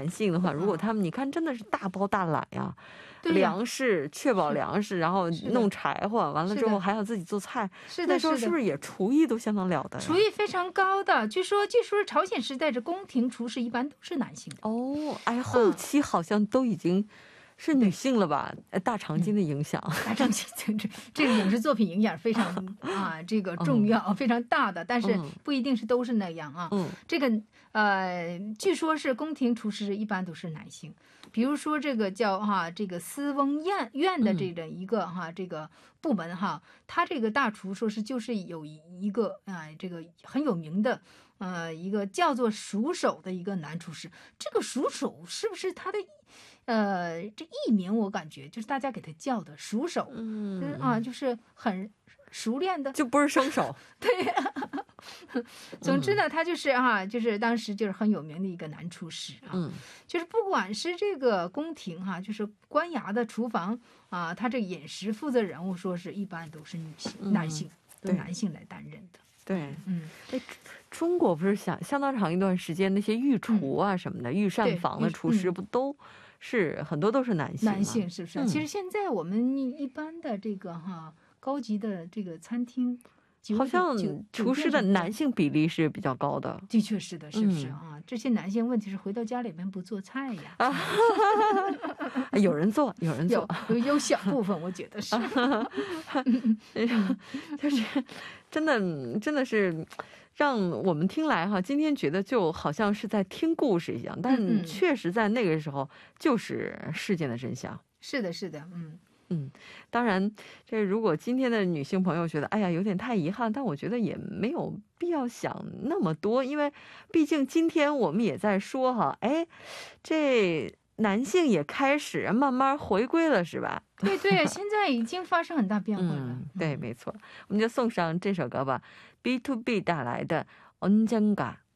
性的话，如果他们你看真的是大包大揽呀，粮食确保粮食，然后弄柴火，完了之后还要自己做菜，那时候是不是也厨艺都相当了得？ 厨艺非常高的，据说朝鲜时代这宫廷厨师一般都是男性的。 哦，哎，后期好像都已经是女性了吧？大长今的影响， 大长今这个影视作品影响非常这个重要，非常大的，但是不一定是都是那样啊。这个据说是宫廷厨师一般都是男性，比如说这个叫这个司翁院的这个一个这个部门他这个大厨说是就是有一个这个很有名的一个叫做蜀手的一个男厨师。这个蜀手是不是他的这艺名？我感觉就是大家给他叫的蜀手，就是很熟练的， 就不是生手。 对总之呢，他就是就是当时就是很有名的一个男厨师就是不管是这个宫廷就是官衙的厨房他这饮食负责人物说是一般都是男性，都男性来担任的。 对，中国不是相当长一段时间那些御厨什么的，御膳房的厨师不都是很多都是男性， 是不是？其实现在我们一般的这个高级的这个餐厅， 好像厨师的男性比例是比较高的。 的确是的，是不是这些男性问题是回到家里面不做菜呀？ 有人做， 有小部分我觉得是就是真的是让我们听来今天觉得就好像是在听故事一样，但确实在那个时候就是事件的真相。 是的当然这如果今天的女性朋友觉得哎呀有点太遗憾，但我觉得也没有必要想那么多，因为毕竟今天我们也在说这男性也开始慢慢回归了，是吧？ 对，现在已经发生很大变化了。 对，没错。我们就送上这首歌吧， B2B 带来的언젠가。